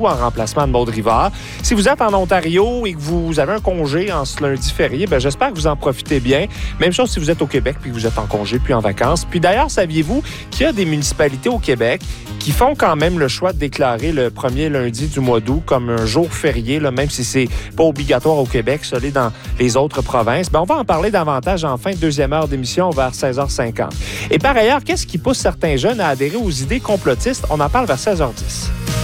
Simonac-Saint-Loup en remplacement de Maud Rivard. Si vous êtes en Ontario et que vous avez un congé en ce lundi férié, j'espère que vous en profitez bien. Même chose si vous êtes au Québec puis que vous êtes en congé puis en vacances. Puis d'ailleurs, saviez-vous qu'il y a des municipalités au Québec qui font quand même le choix de déclarer le premier lundi du mois d'août comme un jour férié, là, même si c'est pas obligatoire au Québec, ça l'est dans les autres provinces. On va en parler davantage en fin de deuxième heure d'émission vers 16h50. Et par ailleurs, qu'est-ce qui pousse certains jeunes à adhérer aux idées complotistes? On en parle vers 16h10.